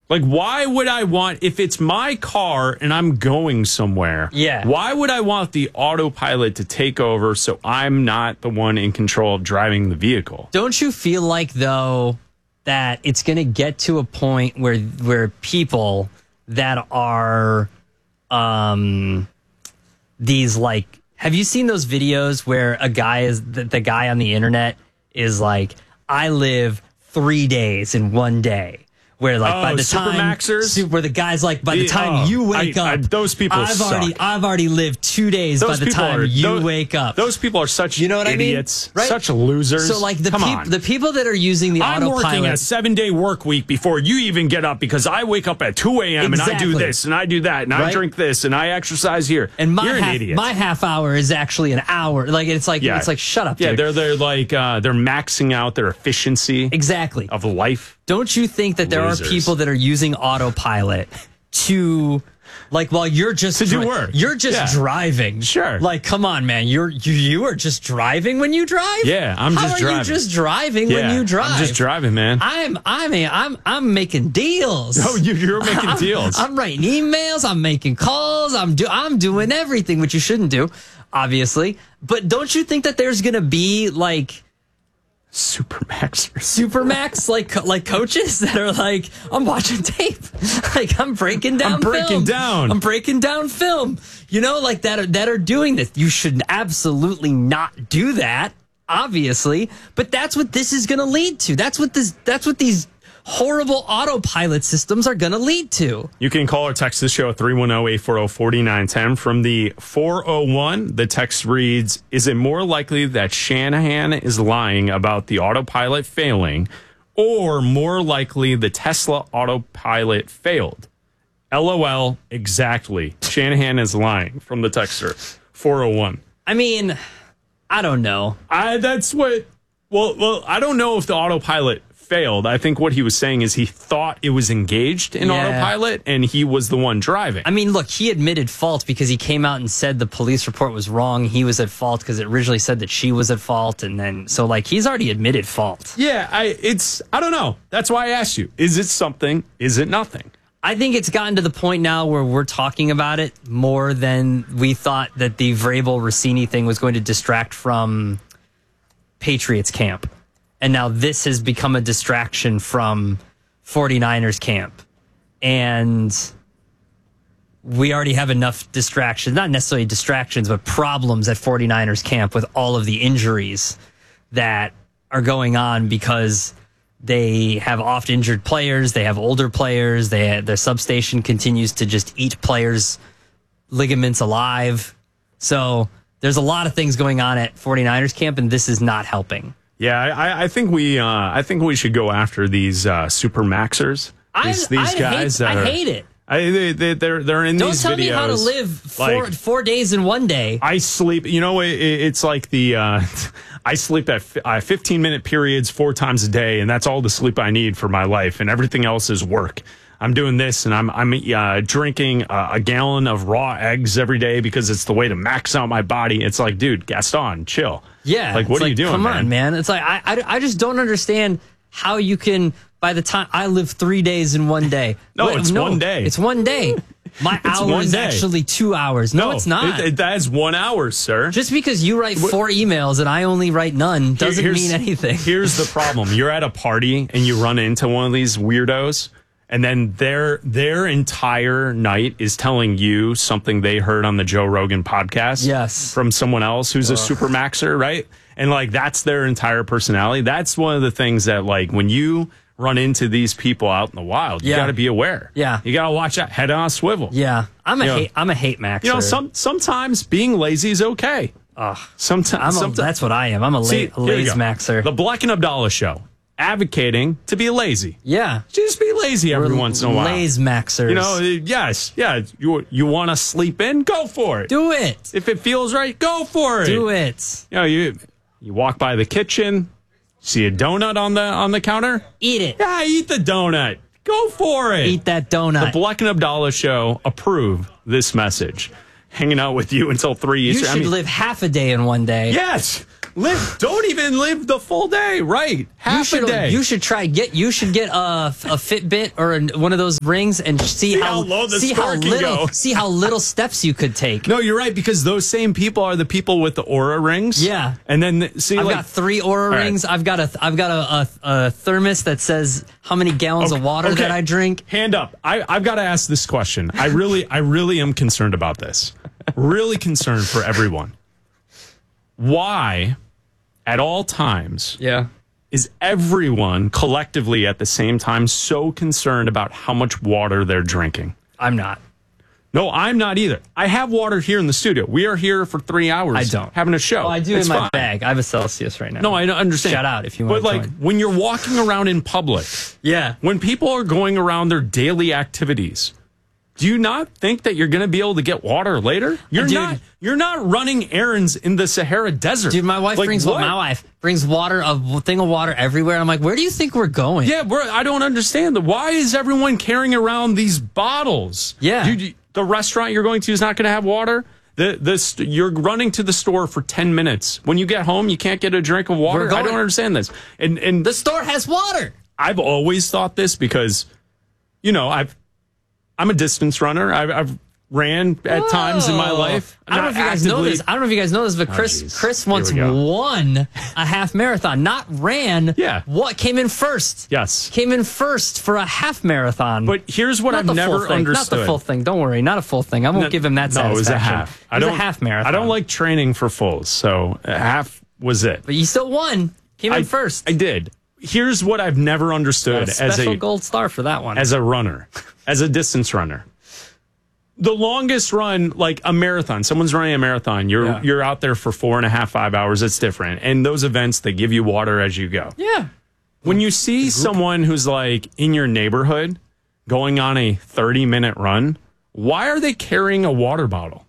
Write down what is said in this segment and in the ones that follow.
Like, why would I want, if it's my car and I'm going somewhere, why would I want the autopilot to take over so I'm not the one in control of driving the vehicle? Don't you feel like, though, that it's going to get to a point where people that are these, like, have you seen those videos where a guy is, the guy on the internet is like, I live 3 days in one day? Where like by the time Supermaxers? Where the guy's like, by the time you wake up, those people I've already lived 2 days by the time you wake up. Those people are such idiots, right? Such losers. So like the people that are using the autopilot. I'm working a 7-day work week before you even get up because I wake up at 2 a.m. and I do this and I do that and I drink this and I exercise here. And you're an idiot. My half hour is actually an hour. Like it's like shut up, dude. Yeah, they're like they're maxing out their efficiency of life. Don't you think that there are people that are using autopilot to, like, while you're just do work? You're just driving. Sure. Like, come on, man. You are just driving when you drive? Yeah, I'm just driving. How are you just driving when you drive? I'm just driving, man. I'm making deals. Oh, you're making deals. I'm writing emails. I'm making calls. I'm doing everything, which you shouldn't do, obviously. But don't you think that there's gonna be like Supermax, like coaches that are like, I'm watching tape, like I'm breaking down film, you know, like that are doing this. You should absolutely not do that, obviously, but that's what this is going to lead to. That's what these horrible autopilot systems are going to lead to. You can call or text the show at 310-840-4910. From the 401, the text reads, is it more likely that Shanahan is lying about the autopilot failing or more likely the Tesla autopilot failed? LOL, exactly. Shanahan is lying, from the texter, 401. I mean, I don't know. I don't know if the autopilot failed. I think what he was saying is he thought it was engaged in autopilot and he was the one driving. I mean, look, he admitted fault because he came out and said the police report was wrong. He was at fault because it originally said that she was at fault. And then, so like, he's already admitted fault. Yeah, I don't know. That's why I asked you. Is it something? Is it nothing? I think it's gotten to the point now where we're talking about it more than we thought that the Vrabel Rossini thing was going to distract from Patriots camp. And now this has become a distraction from 49ers camp. And we already have enough distractions, not necessarily distractions, but problems at 49ers camp with all of the injuries that are going on because they have oft injured players, they have older players, their substation continues to just eat players' ligaments alive. So there's a lot of things going on at 49ers camp, and this is not helping. Yeah, I think we should go after these super maxers. These guys. I hate it. They're in Don't these videos. Don't tell me how to live 4 days in one day. I sleep. You know, it's like the. I sleep at 15-minute periods 4 times a day, and that's all the sleep I need for my life, and everything else is work. I'm doing this, and I'm drinking a gallon of raw eggs every day because it's the way to max out my body. It's like, dude, Gaston, chill. Yeah. Like, what are you doing, Come man? on, man. It's like, I just don't understand how you can, by the time I live 3 days in one day. It's 1 day. It's 1 day. My hour is actually 2 hours. No, it's not. That is 1 hour, sir. Just because you write 4 emails and I only write none doesn't mean anything. Here's the problem. You're at a party and you run into one of these weirdos, and then their entire night is telling you something they heard on the Joe Rogan podcast. Yes. From someone else who's a super maxer, right? And like, that's their entire personality. That's one of the things that, like, when you run into these people out in the wild, you got to be aware. Yeah. You got to watch out. Head on a swivel. Yeah. I'm a hate maxer. You know, sometimes being lazy is okay. Sometimes that's what I am. I'm a lazy maxer. The Black and Abdallah Show. Advocating to be lazy. Yeah. Just be lazy every once in a while. Lazy maxers. You know, yes. Yeah. You want to sleep in? Go for it. Do it. If it feels right, go for it. Do it. You know, you walk by the kitchen, see a donut on the counter. Eat it. Yeah, eat the donut. Go for it. Eat that donut. The Black and Abdallah Show approve this message. Hanging out with you until 3 Eastern. You should live half a day in one day. Yes. Don't even live the full day. Right. Half a day. You should get a Fitbit or one of those rings and see how low the score can go. See how little steps you could take. No, you're right, because those same people are the people with the Oura rings. Yeah. And then I've got 3 Oura rings. I've got a thermos that says how many gallons of water that I drink. Hand up. I've got to ask this question. I really am concerned about this. Really concerned for everyone. Why, at all times, is everyone collectively at the same time so concerned about how much water they're drinking? I'm not. No, I'm not either. I have water here in the studio. We are here for 3 hours. I don't. Having a show. Oh, I do in my bag. I have a Celsius right now. No, I understand. Shout out if you want to join. But when you're walking around in public, when people are going around their daily activities, do you not think that you're going to be able to get water later? You're not running errands in the Sahara Desert. Dude, my wife brings water, a thing of water everywhere. I'm like, where do you think we're going? Yeah, I don't understand. Why is everyone carrying around these bottles? Yeah. Dude, the restaurant you're going to is not going to have water? You're running to the store for 10 minutes. When you get home, you can't get a drink of water? I don't understand this. And the store has water. I've always thought this because, I'm a distance runner. I've ran at times in my life. I don't know if you guys know this. But Chris once won a half marathon, not ran. Yeah. What came in first? Yes. Came in first for a half marathon. But here's what I've never understood. Not the full thing. Don't worry. Not a full thing. I won't give him that satisfaction. No, it was a half. It was a half marathon. I don't like training for fulls, so a half was it. But you still won. Came in first. I did. Here's what I've never understood as a gold star for that one. As a runner, as a distance runner. The longest run, like a marathon, someone's running a marathon, you're out there for 4.5, 5 hours. It's different. And those events, they give you water as you go. Yeah. When you see someone who's like in your neighborhood going on a 30-minute run, why are they carrying a water bottle?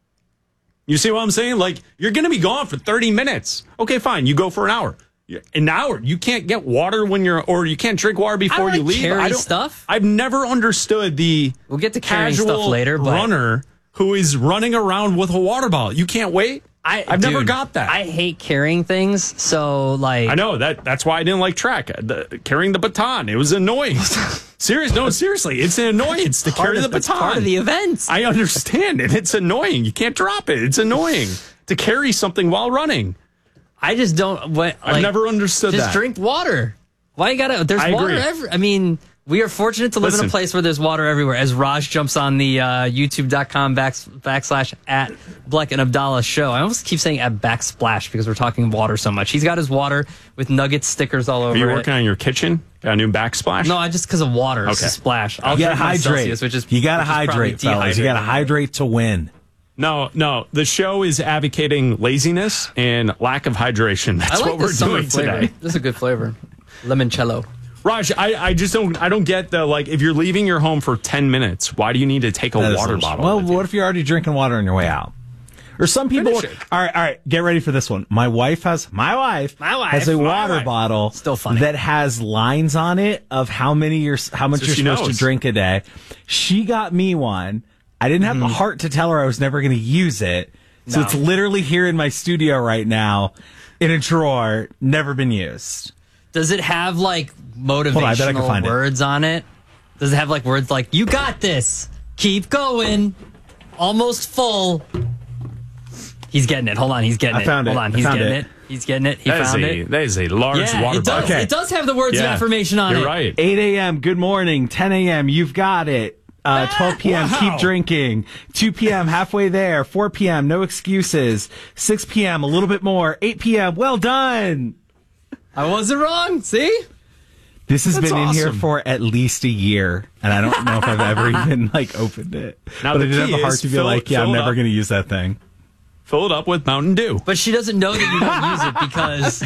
You see what I'm saying? Like, you're going to be gone for 30 minutes. Okay, fine. You go for an hour. An hour. You can't get water or you can't drink water before you leave. I've never understood we'll get to carrying stuff later, but runner who is running around with a water bottle. You can't wait. I've never got that. I hate carrying things, so like I know that's why I didn't like track. Carrying the baton, it was annoying. Seriously, it's an annoyance to carry the baton. It's part of the event. I understand it. It's annoying. You can't drop it. It's annoying to carry something while running. I just don't. I've never understood that. Just drink water. Why you gotta? There's water everywhere. I mean, we are fortunate to live in a place where there's water everywhere. As Raj jumps on the YouTube.com / at Bleck and Abdallah show. I almost keep saying at backsplash because we're talking water so much. He's got his water with Nuggets stickers all over it. Are you working on your kitchen? Got a new backsplash? No, I just because of water. Okay. It's a splash. You gotta hydrate. You gotta hydrate, fellas. You gotta hydrate to win. No. The show is advocating laziness and lack of hydration. That's what we're doing today. This is a good flavor. Limoncello. Raj, I just don't get if you're leaving your home for 10 minutes, why do you need to take a water bottle? Well, what if you're already drinking water on your way out? Or some people. All right, get ready for this one. My wife has a water bottle still funny that has lines on it of how much you're supposed to drink a day. She got me one. I didn't have the heart to tell her I was never going to use it. So it's literally here in my studio right now in a drawer, never been used. Does it have motivational words on it? Does it have words like, you got this, keep going, almost full? He's getting it. Hold on, he's getting it. Hold on, he's getting it. He's getting it. He found it. That is a large water bottle. Okay. It does have the words of affirmation on it. You're right. 8 a.m., good morning. 10 a.m., you've got it. 12 p.m., keep drinking. 2 p.m., halfway there. 4 p.m., no excuses. 6 p.m., a little bit more. 8 p.m., well done. I wasn't wrong. See? This has been in here for at least a year, and I don't know if I've ever even opened it. Now, but I did have a heart to be I'm never going to use that thing. Fill it up with Mountain Dew. But she doesn't know that you don't use it because,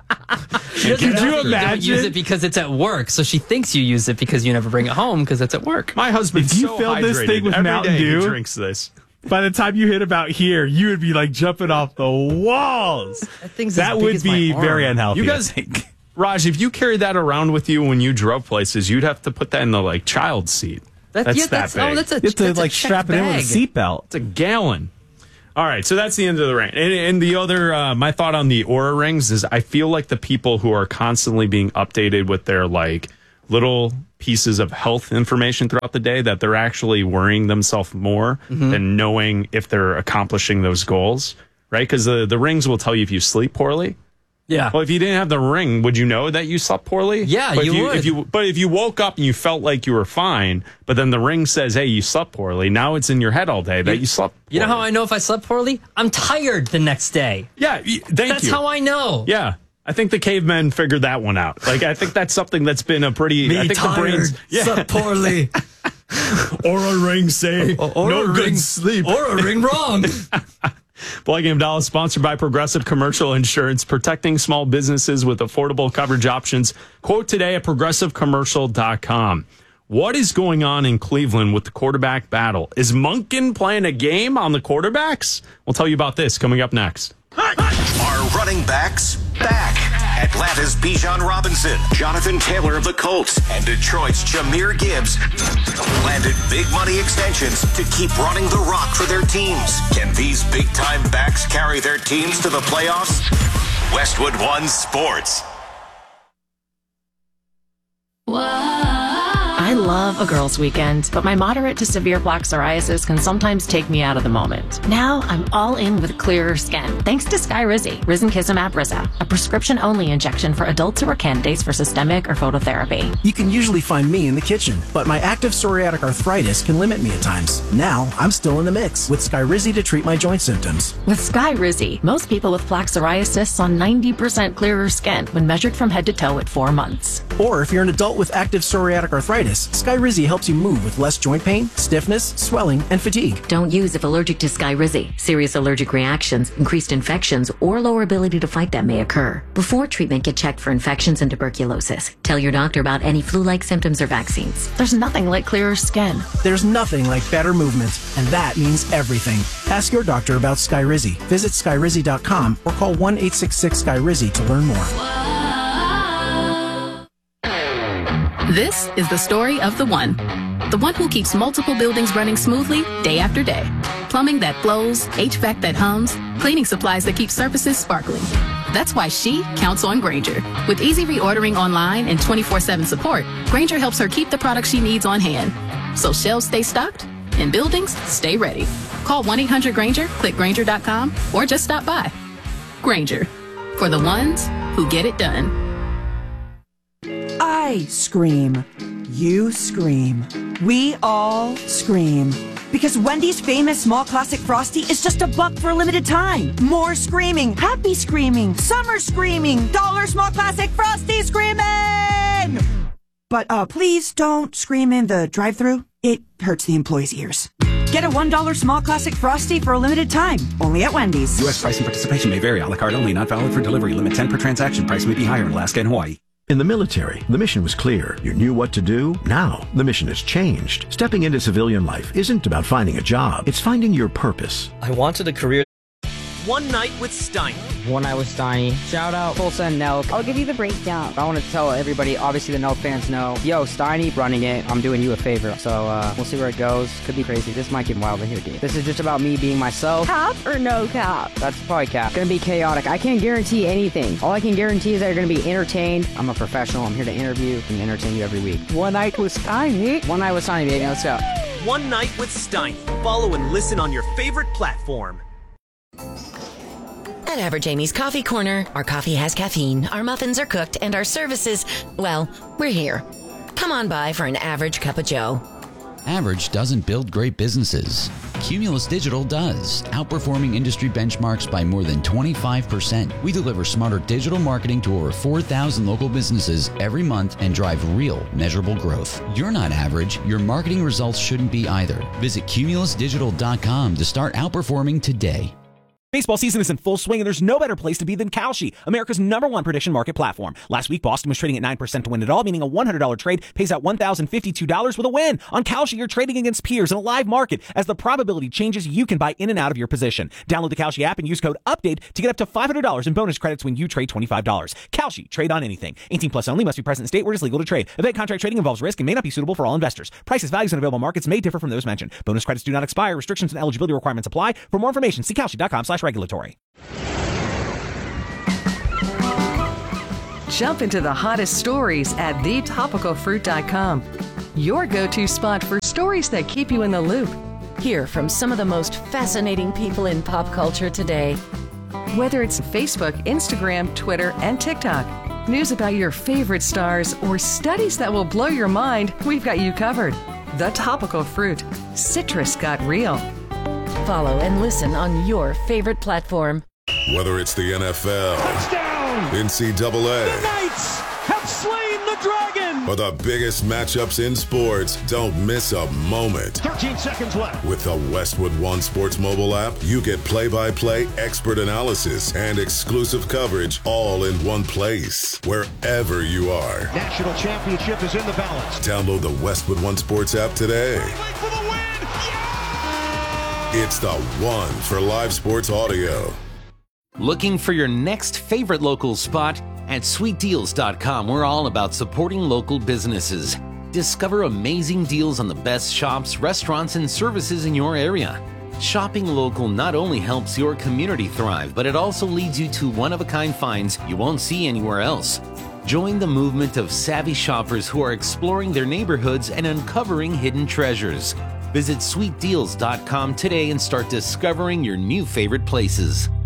She doesn't know that you don't use it because it's at work. So she thinks you use it because you never bring it home because it's at work. My husband's if you fill this thing with Mountain Dew, he drinks this. By the time you hit about here, you would be jumping off the walls. That would be very unhealthy. You guys, Raj, if you carried that around with you when you drove places, you'd have to put that in the child seat. That's that big. That's you have to strap it in with a seatbelt. It's a gallon. All right, so that's the end of the rant. And the other, my thought on the Oura rings is I feel like the people who are constantly being updated with their like little pieces of health information throughout the day, that they're actually worrying themselves more than knowing if they're accomplishing those goals, right? Because the rings will tell you if you sleep poorly. Yeah. Well, if you didn't have the ring, would you know that you slept poorly? Yeah, but you would. But if you woke up and you felt like you were fine, but then the ring says, hey, you slept poorly, now it's in your head all day that you slept poorly. You know how I know if I slept poorly? I'm tired the next day. Yeah, That's how I know. Yeah. I think the cavemen figured that one out. Like, I think that's something that's been a pretty... I think tired, the brains... slept poorly. Oura ring say, no good sleep. Oura ring wrong. Ball Game Dallas, sponsored by Progressive Commercial Insurance, protecting small businesses with affordable coverage options. Quote today at progressivecommercial.com. What is going on in Cleveland with the quarterback battle? Is Monken playing a game on the quarterbacks? We'll tell you about this coming up next. Are running backs back? Atlanta's Bijan Robinson, Jonathan Taylor of the Colts, and Detroit's Jahmyr Gibbs landed big money extensions to keep running the rock for their teams. Can these big-time backs carry their teams to the playoffs? Westwood One Sports. I love a girls' weekend, but my moderate to severe plaque psoriasis can sometimes take me out of the moment. Now I'm all in with clearer skin, thanks to Skyrizi, Risankizumab Riza, a prescription-only injection for adults who are candidates for systemic or phototherapy. You can usually find me in the kitchen, but my active psoriatic arthritis can limit me at times. Now I'm still in the mix with Skyrizi to treat my joint symptoms. With Skyrizi, most people with plaque psoriasis saw 90% clearer skin when measured from head to toe at 4 months. Or if you're an adult with active psoriatic arthritis, Skyrizi helps you move with less joint pain, stiffness, swelling, and fatigue. Don't use if allergic to Skyrizi. Serious allergic reactions, increased infections, or lower ability to fight them may occur. Before treatment, get checked for infections and tuberculosis. Tell your doctor about any flu-like symptoms or vaccines. There's nothing like clearer skin. There's nothing like better movement, and that means everything. Ask your doctor about Skyrizi. Visit Skyrizi.com or call 1-866-SKYRIZI to learn more. This is the story of the one who keeps multiple buildings running smoothly day after day. Plumbing that flows, HVAC that hums, cleaning supplies that keep surfaces sparkling. That's why she counts on Grainger. With easy reordering online and 24/7 support, Grainger helps her keep the products she needs on hand. So shelves stay stocked and buildings stay ready. Call 1-800-GRAINGER, click Grainger.com, or just stop by. Grainger, for the ones who get it done. I scream. You scream. We all scream. Because Wendy's famous small classic Frosty is just $1 for a limited time. More screaming, happy screaming, summer screaming, dollar small classic Frosty screaming! But please don't scream in the drive-thru. It hurts the employees' ears. Get a $1 small classic Frosty for a limited time. Only at Wendy's. U.S. price and participation may vary. A la carte only. Not valid for delivery. Limit 10 per transaction. Price may be higher in Alaska and Hawaii. In the military, the mission was clear. You knew what to do. Now, the mission has changed. Stepping into civilian life isn't about finding a job. It's finding your purpose. I wanted a career. One Night with Steiny. One Night with Steiny. Shout out Full Send Nelk. I'll give you the breakdown. I want to tell everybody, obviously the Nelk fans know, yo, Steiny running it. I'm doing you a favor. So we'll see where it goes. Could be crazy. This might get wild in here, dude. This is just about me being myself. Cap or no cap? That's probably cap. Gonna be chaotic. I can't guarantee anything. All I can guarantee is that you're gonna be entertained. I'm a professional. I'm here to interview and entertain you every week. One Night with Steiny. One Night with Steiny, baby. Let's go. One Night with Steiny. Follow and listen on your favorite platform. At Average Amy's Coffee Corner, our coffee has caffeine, our muffins are cooked, and our services, well, we're here. Come on by for an average cup of joe. Average doesn't build great businesses. Cumulus Digital does, outperforming industry benchmarks by more than 25%. We deliver smarter digital marketing to over 4,000 local businesses every month and drive real, measurable growth. You're not average. Your marketing results shouldn't be either. Visit cumulusdigital.com to start outperforming today. Baseball season is in full swing, and there's no better place to be than Kalshi, America's #1 prediction market platform. Last week, Boston was trading at 9% to win it all, meaning a $100 trade pays out $1,052 with a win. On Kalshi, you're trading against peers in a live market. As the probability changes, you can buy in and out of your position. Download the Kalshi app and use code UPDATE to get up to $500 in bonus credits when you trade $25. Kalshi, trade on anything. 18 plus only, must be present in state where it is legal to trade. Event contract trading involves risk and may not be suitable for all investors. Prices, values, and available markets may differ from those mentioned. Bonus credits do not expire. Restrictions and eligibility requirements apply. For more information, see kalshi.com/regulatory. Jump into the hottest stories at thetopicalfruit.com. Your go-to spot for stories that keep you in the loop. Hear from some of the most fascinating people in pop culture today. Whether it's Facebook, Instagram, Twitter, and TikTok, news about your favorite stars, or studies that will blow your mind, we've got you covered. The Topical Fruit. Citrus got real. Follow and listen on your favorite platform. Whether it's the NFL, touchdown, NCAA, the Knights have slain the dragon, or the biggest matchups in sports, don't miss a moment. 13 seconds left. With the Westwood One Sports mobile app, you get play-by-play expert analysis and exclusive coverage all in one place, wherever you are. National championship is in the balance. Download the Westwood One Sports app today. It's the one for live sports audio. Looking for your next favorite local spot? At sweetdeals.com, we're all about supporting local businesses. Discover amazing deals on the best shops, restaurants, and services in your area. Shopping local not only helps your community thrive, but it also leads you to one-of-a-kind finds you won't see anywhere else. Join the movement of savvy shoppers who are exploring their neighborhoods and uncovering hidden treasures. Visit sweetdeals.com today and start discovering your new favorite places.